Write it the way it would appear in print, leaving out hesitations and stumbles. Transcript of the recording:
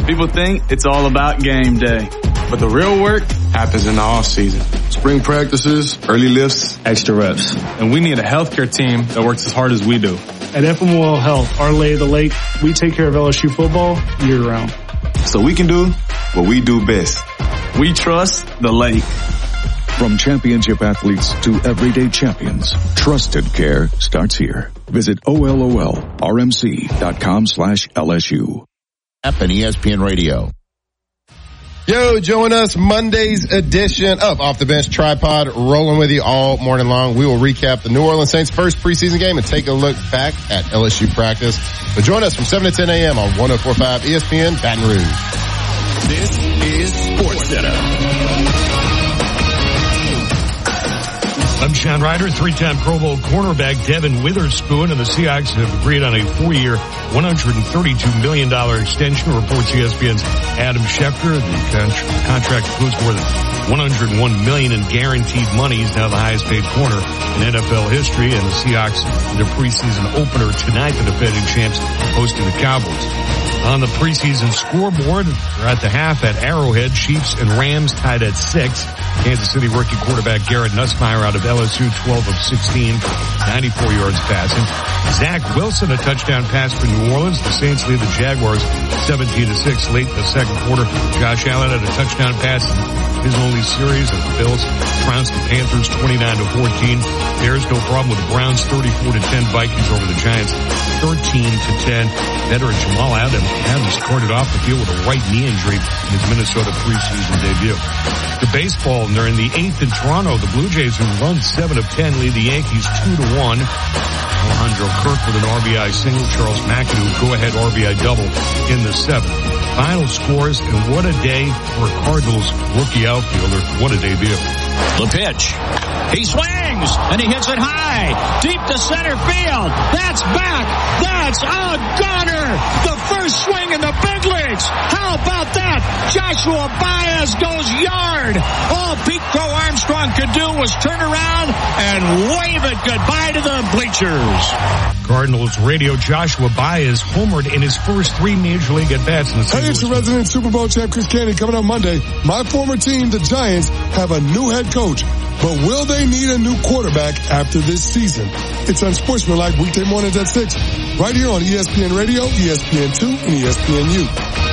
People think it's all about game day, but the real work happens in the off season. Spring practices, early lifts, Extra reps. And we need a healthcare team that works as hard as we do. At FMOL Health, our lay of the lake, we take care of LSU football year round. so we can do what we do best. We trust the lake. From championship athletes to everyday champions, trusted care starts here. Visit OLOLRMC.com/LSU. App and ESPN Radio. Yo, join us Monday's edition of Off the Bench Tripod, rolling with you all morning long. We will recap the New Orleans Saints' first preseason game and take a look back at LSU practice. But join us from 7 to 10 a.m. on 104.5 ESPN Baton Rouge. This is Sports Center. I'm Sean Ryder. Three-time Pro Bowl cornerback Devin Witherspoon and the Seahawks have agreed on a 4-year, $132 million extension, reports ESPN's Adam Schefter. The contract includes more than $101 million in guaranteed money. He's now the highest-paid corner in NFL history, and the Seahawks, in their preseason opener tonight, the defending champs, hosting the Cowboys. On the preseason scoreboard, we're at the half at Arrowhead. Chiefs and Rams tied at 6. Kansas City rookie quarterback Garrett Nussmeier out of LSU, 12 of 16, 94 yards passing. Zach Wilson, a touchdown pass for New Orleans. The Saints lead the Jaguars 17-6 late in the second quarter. Josh Allen had a touchdown pass in his only series, as the Bills trounced the Panthers 29-14. Bears no problem with the Browns 34-10. Vikings over the Giants 13-10. Veteran Jamal Adams carted off the field with a right knee injury in his Minnesota preseason debut. The baseball, and they're in the 8th in Toronto. The Blue Jays, who run 7 of 10, lead the Yankees 2-1. Alejandro Kirk with an RBI single. Charles McAdoo, go-ahead RBI double in the 7th. Final scores, and what a day for a Cardinals rookie outfielder. What a debut. The pitch. He swings, and he hits it high, deep to center field. That's back. That's a gunner. The first swing in the big leagues. How about that? Joshua Baez goes yard. All Pete Crow Armstrong could do was turn around and wave it goodbye to the bleachers. Cardinals radio Joshua Baez homered in his first 3 Major League at-bats in the season. Hey, it's your resident Super Bowl champ, Chris Candy, coming up Monday. My former team, the Giants, have a new head coach. But will they need a new quarterback after this season? It's Unsportsmanlike weekday mornings at 6, right here on ESPN Radio, ESPN2, and ESPNU.